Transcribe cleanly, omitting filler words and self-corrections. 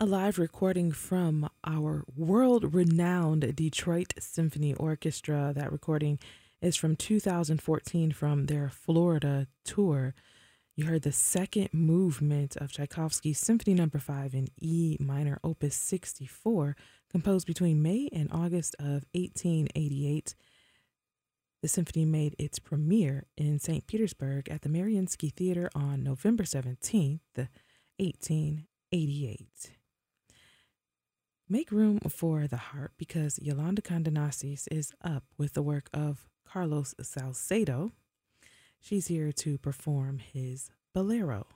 A live recording from our world renowned Detroit Symphony Orchestra. That recording is from 2014 from their Florida tour. You heard the second movement of Tchaikovsky's Symphony No. 5 in E minor, Opus 64, composed between May and August of 1888. The symphony made its premiere in St. Petersburg at the Mariinsky Theater on November 17th, 1888. Make room for the harp because Yolanda Condonasis is up with the work of Carlos Salcedo. She's here to perform his Bolero.